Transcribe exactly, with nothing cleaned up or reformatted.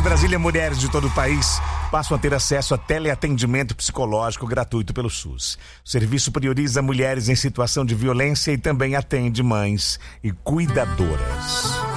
Brasília, mulheres de todo o país passam a ter acesso a teleatendimento psicológico gratuito pelo SUS. O serviço prioriza mulheres em situação de violência e também atende mães e cuidadoras.